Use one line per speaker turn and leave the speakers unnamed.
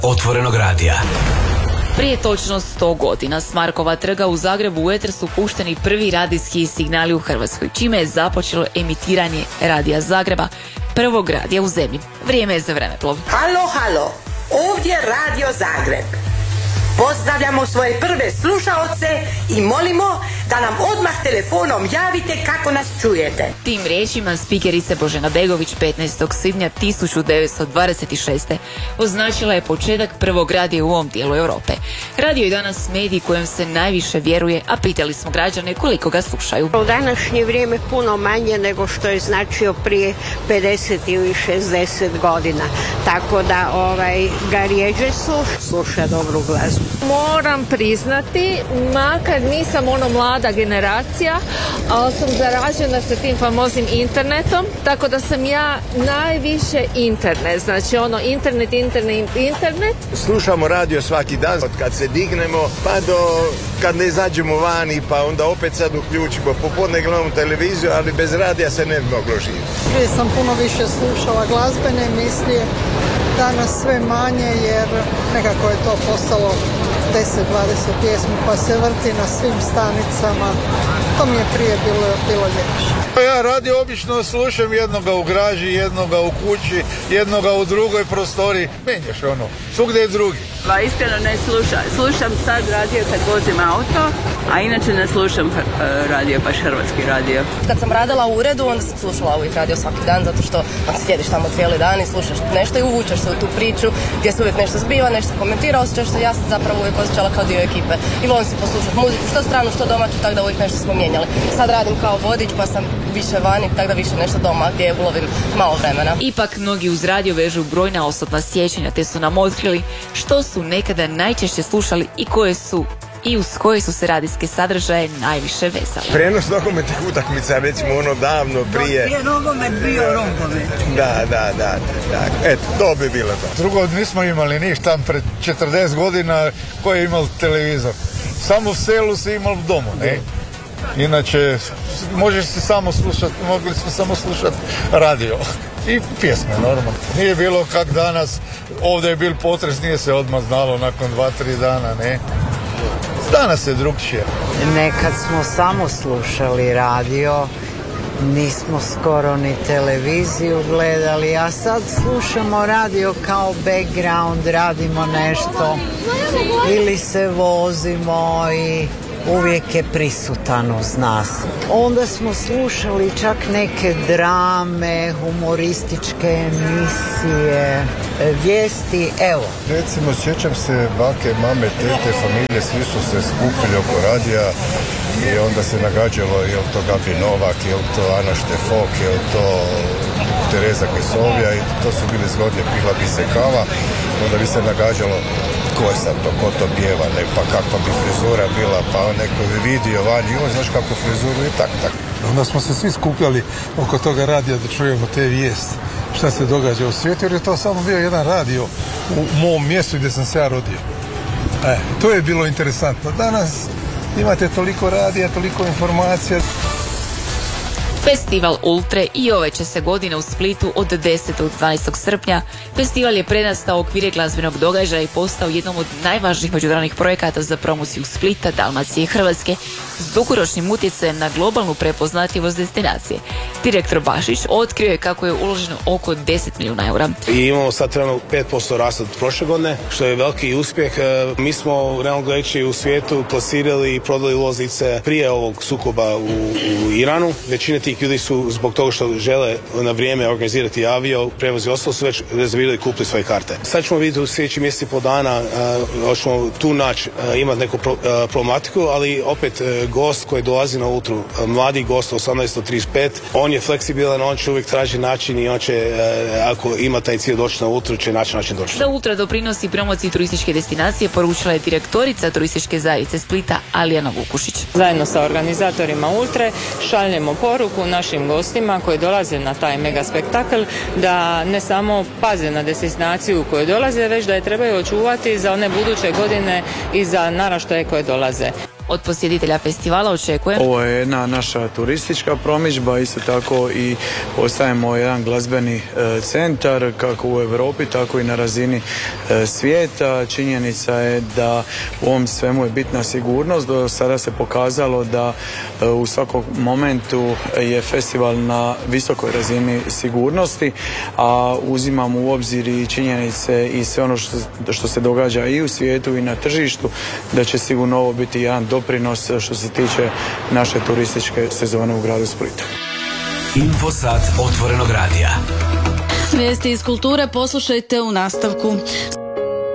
Otvorenog radija.
Prije točno 100 godina s Markova trga u Zagrebu u eter su pušteni prvi radijski signali u Hrvatskoj, čime je započelo emitiranje Radija Zagreba, prvog radija u zemlji. Vrijeme je za vremeplov.
Halo, halo, ovdje Radio Zagreb. Pozdravljamo svoje prve slušaoce i molimo da nam odmah telefonom javite kako nas čujete.
Tim riječima spikerice Božena Begović 15. svibnja 1926. označila je početak prvog radija u ovom dijelu Europe. Radio je danas medij kojem se najviše vjeruje, a pitali smo građane koliko ga slušaju.
U današnje vrijeme puno manje nego što je značio prije 50 ili 60 godina. Tako da ga rijeđe sluša dobru glazbu.
Moram priznati, makar nisam mlada generacija, ali sam zaražena sa tim famoznim internetom, tako da sam ja najviše internet, znači internet.
Slušamo radio svaki dan, od kad se dignemo pa do kad ne izađemo vani, pa onda opet sad uključimo, popodne gledamo televiziju, ali bez radija se ne bi moglo živjeti.
Prije sam puno više slušala glazbene emisije, danas sve manje jer nekako je to postalo 10-20 pjesmi pa se vrti na svim stanicama. To mi je prije bilo ljepše.
Ja radio obično slušam jednoga u graži, jednoga u kući, jednoga u drugoj prostoriji. Menjaš svugdje je drugi.
Pa iskreno ne slušam sad radio kad vozim auto, a inače ne slušam radio, baš hrvatski radio.
Kad sam radila u uredu, onda sam slušala uvijek radio svaki dan, zato što sjediš tamo cijeli dan i slušaš nešto i uvučeš se u tu priču gdje se uvijek nešto zbiva, nešto se komentira, osjećaš se, ja sam zapravo uvijek osjećala kao dio ekipe. I volim si poslušati muziku, što stranu, što domaću, tako da uvijek nešto smo mijenjali. Sad radim kao vodič, pa sam više vani, tako da više nešto doma gdje ulovim malo vremena.
Ipak mnogi uz radio vežu brojna osobna sjećanja, te su nam otkrili što su nekada najčešće slušali i uz koje su se radijske sadržaje najviše vezali.
Prenos nogometnih utakmica, recimo davno prije.
Prije nogomet bio nogomet.
Da. Eto, to bi bilo to.
Drugo, nismo imali ništa pred 40 godina ko je imao televizor. Samo u selu se imao u domu, ne? Inače, mogli smo samo slušati radio. I pjesme, normalno. Nije bilo kak danas, ovdje je bil potres, nije se odmah znalo nakon 2-3 dana, ne? Danas je drugčije.
Nekad smo samo slušali radio, nismo skoro ni televiziju gledali, a sad slušamo radio kao background, radimo nešto ili se vozimo i uvijek je prisutan uz nas. Onda smo slušali čak neke drame, humorističke emisije, vijesti, evo.
Recimo, sjećam se bake, mame, tete, familije, svi su se skupili oko radija i onda se nagađalo je li to Gabi Novak, je li to Ana Štefok, je li to Tereza Kesovija i to su bili zgodne, pila bi se kava, onda bi se nagađalo ko je sad to, ko to pjeva, ne, pa kakva bi frizura bila, pa neko bi vidio vani, znaš kakvu frizuru i tak.
Onda smo se svi skupljali oko toga radija da čujemo te vijesti, šta se događa u svijetu, jer je to samo bio jedan radio u mom mjestu gdje sam se ja rodio. To je bilo interesantno. Danas imate toliko radija, toliko informacija.
Festival Ultre i ove će se godine u Splitu od 10. do 12. srpnja. Festival je prerastao u okvire glazbenog događaja i postao jednom od najvažnijih međunarodnih projekata za promociju Splita, Dalmacije i Hrvatske s dugoročnim utjecajem na globalnu prepoznatljivost destinacije. Direktor Bašić otkrio je kako je uloženo oko 10 milijuna eura.
I imamo sad trenutno 5% rasta od prošle godine, što je veliki uspjeh. Mi smo realno gledajući u svijetu plasirali i prodali ulaznice prije ovog sukoba u Iranu. Većina tih ljudi su zbog toga što žele na vrijeme organizirati avio, prevoz i ostalo su već rezervirali i kupili svoje karte. Sad ćemo vidjeti u sljedeći mjesec i pol dana, hoćemo tu naći, imati neku problematiku, ali opet gost koji dolazi na Ultru, mladi gost 18 do 35, on je fleksibilan, on će uvijek traži način i on će, ako ima taj cilj doći na Ultru, će naći način doći.
Da Ultra doprinosi promociji turističke destinacije, poručila je direktorica turističke zajednice Splita Alijana Vukušić.
Zajedno sa organizatorima Ultre šaljemo poruku našim gostima koji dolaze na taj mega spektakl da ne samo paze na destinaciju u kojoj dolaze, već da je trebaju očuvati za one buduće godine i za naraštaje koje dolaze.
Od posjetitelja festivala očekujem.
Ovo je jedna naša turistička promidžba, isto tako i postajemo jedan glazbeni centar kako u Europi, tako i na razini svijeta. Činjenica je da u ovom svemu je bitna sigurnost. Do sada se pokazalo da u svakom momentu je festival na visokoj razini sigurnosti, a uzimamo u obzir i činjenice i sve ono što se događa i u svijetu i na tržištu, da će sigurno ovo biti jedan doprinos što se tiče naše turističke sezone u gradu Splitu.
Infosat otvorenog radija.
Vijesti iz kulture poslušajte u nastavku.